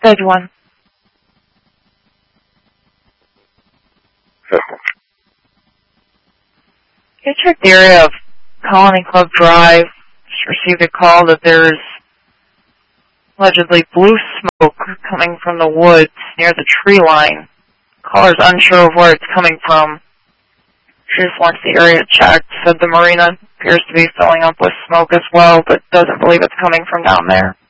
Stage 1. Okay, check the area of Colony Club Drive. Just received a call that there's allegedly blue smoke coming from the woods near the tree line. Caller's unsure of where it's coming from. She just wants the area checked. Said the marina appears to be filling up with smoke as well, but doesn't believe it's coming from down there.